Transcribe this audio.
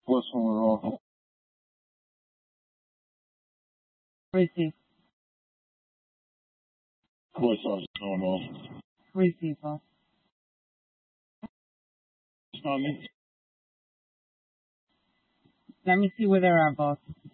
What's going on? Receive. What's going on? Receive, boss. It's not me. Let me see where they are, boss.